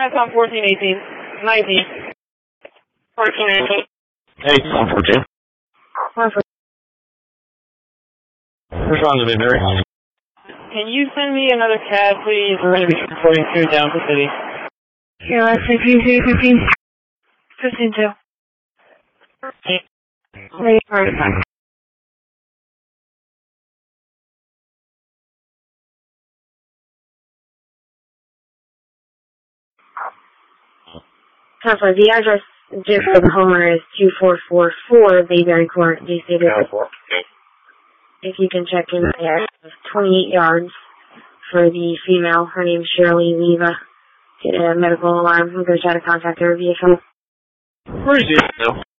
That's on 14, 18, 19. 14, 18. Hey, it's on 14. What's wrong with me, Mary? Can you send me another cab, please? We're going to be reporting to Downton City. Yeah, let's 15, 15. 15, 2. Wait, alright, fine. Counselor, the address just for the homeowner is 2444 Bayberry Court. They stated if you can check in there, 28 yards for the female. Her name's Shirley Leva. Get a medical alarm. We're going to try to contact her via phone. Where is she now?